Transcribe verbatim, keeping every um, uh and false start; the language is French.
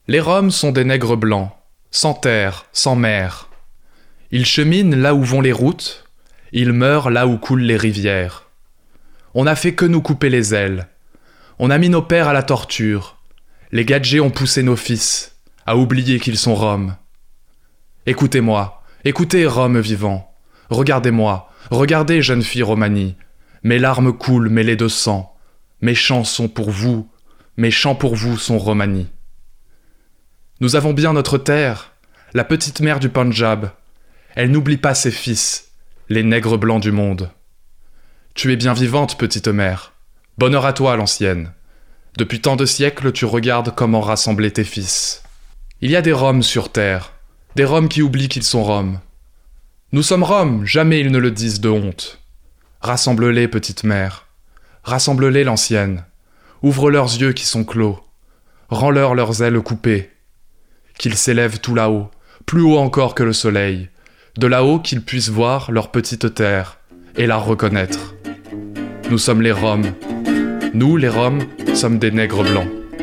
Les Roms sont des nègres blancs, sans terre, sans mer. Ils cheminent là où vont les routes, ils meurent là où coulent les rivières. On n'a fait que nous couper les ailes. On a mis nos pères à la torture. Les gadgets ont poussé nos fils à oublier qu'ils sont Roms. Écoutez-moi, écoutez Roms vivants. Regardez-moi, regardez jeune fille Romanie. Mes larmes coulent mêlées de sang. Mes chants sont pour vous, mes chants pour vous sont Romanie. Nous avons bien notre terre, la petite mère du Pendjab. Elle n'oublie pas ses fils, les nègres blancs du monde. Tu es bien vivante, petite mère. Bonheur à toi, l'ancienne. Depuis tant de siècles, tu regardes comment rassembler tes fils. Il y a des Roms sur terre, des Roms qui oublient qu'ils sont Roms. Nous sommes Roms, jamais ils ne le disent de honte. Rassemble-les, petite mère. Rassemble-les, l'ancienne. Ouvre leurs yeux qui sont clos. Rends-leur leurs ailes coupées. Qu'ils s'élèvent tout là-haut, plus haut encore que le soleil. De là-haut qu'ils puissent voir leur petite terre et la reconnaître. Nous sommes les Roms. Nous, les Roms, sommes des nègres blancs.